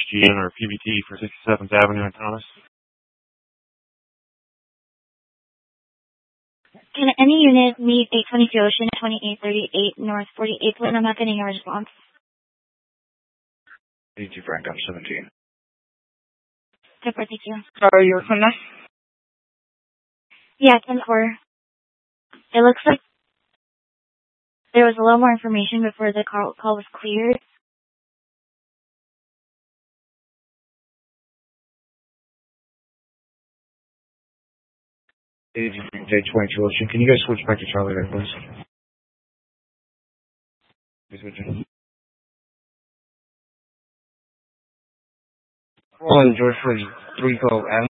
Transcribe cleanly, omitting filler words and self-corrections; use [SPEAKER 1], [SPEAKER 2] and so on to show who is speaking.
[SPEAKER 1] PSGN or PBT for 67th Avenue and Thomas.
[SPEAKER 2] Can any unit meet 822 Ocean, 2838 North 48th Lane? I'm not getting a response.
[SPEAKER 3] 82 Frank, I'm 17.
[SPEAKER 2] Super, thank you.
[SPEAKER 4] Sorry, you were from us?
[SPEAKER 2] Yeah, 10-4. It looks like there was a little more information before the call was cleared.
[SPEAKER 3] J22 Ocean. Can you guys switch back to Charlie there, please? Please switch in.
[SPEAKER 5] On George for 312 M.